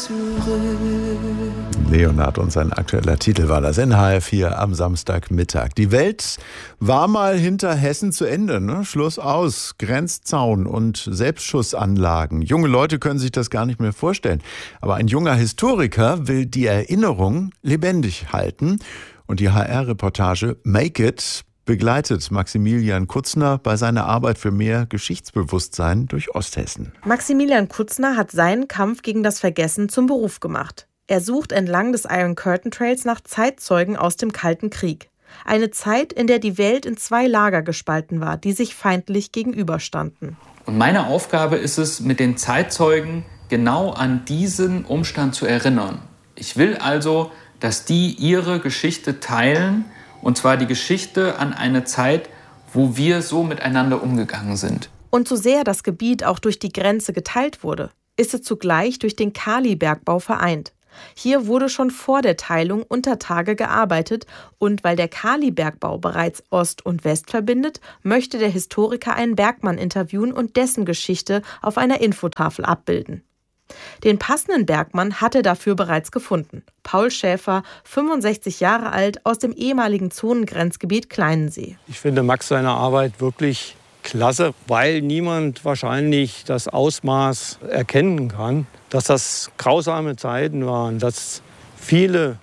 Leonhard und sein aktueller Titel war das in HR4 am Samstagmittag. Die Welt war mal hinter Hessen zu Ende, ne? Schluss aus, Grenzzaun und Selbstschussanlagen. Junge Leute können sich das gar nicht mehr vorstellen. Aber ein junger Historiker will die Erinnerung lebendig halten. Und die HR-Reportage Make It begleitet Maximilian Kutzner bei seiner Arbeit für mehr Geschichtsbewusstsein durch Osthessen. Maximilian Kutzner hat seinen Kampf gegen das Vergessen zum Beruf gemacht. Er sucht entlang des Iron Curtain Trails nach Zeitzeugen aus dem Kalten Krieg. Eine Zeit, in der die Welt in zwei Lager gespalten war, die sich feindlich gegenüberstanden. Und meine Aufgabe ist es, mit den Zeitzeugen genau an diesen Umstand zu erinnern. Ich will also, dass die ihre Geschichte teilen, und zwar die Geschichte an eine Zeit, wo wir so miteinander umgegangen sind. Und so sehr das Gebiet auch durch die Grenze geteilt wurde, ist es zugleich durch den Kalibergbau vereint. Hier wurde schon vor der Teilung unter Tage gearbeitet und weil der Kalibergbau bereits Ost und West verbindet, möchte der Historiker einen Bergmann interviewen und dessen Geschichte auf einer Infotafel abbilden. Den passenden Bergmann hat er dafür bereits gefunden. Paul Schäfer, 65 Jahre alt, aus dem ehemaligen Zonengrenzgebiet Kleinensee. Ich finde Max seine Arbeit wirklich klasse, weil niemand wahrscheinlich das Ausmaß erkennen kann, dass das grausame Zeiten waren, dass viele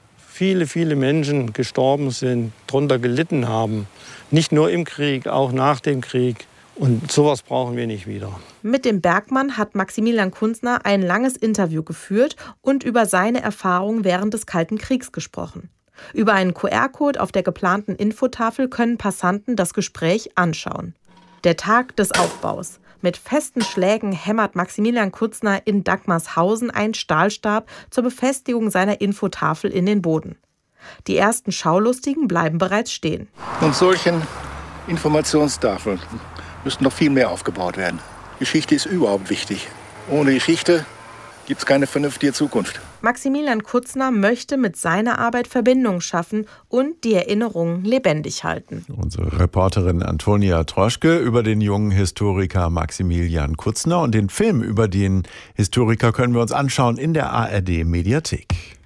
Menschen gestorben sind, darunter gelitten haben. Nicht nur im Krieg, auch nach dem Krieg. Und sowas brauchen wir nicht wieder. Mit dem Bergmann hat Maximilian Kutzner ein langes Interview geführt und über seine Erfahrungen während des Kalten Kriegs gesprochen. Über einen QR-Code auf der geplanten Infotafel können Passanten das Gespräch anschauen. Der Tag des Aufbaus. Mit festen Schlägen hämmert Maximilian Kutzner in Dagmarshausen einen Stahlstab zur Befestigung seiner Infotafel in den Boden. Die ersten Schaulustigen bleiben bereits stehen. Und solchen Informationstafeln müssten noch viel mehr aufgebaut werden. Geschichte ist überhaupt wichtig. Ohne Geschichte gibt es keine vernünftige Zukunft. Maximilian Kutzner möchte mit seiner Arbeit Verbindungen schaffen und die Erinnerungen lebendig halten. Unsere Reporterin Antonia Troschke über den jungen Historiker Maximilian Kutzner und den Film über den Historiker können wir uns anschauen in der ARD-Mediathek.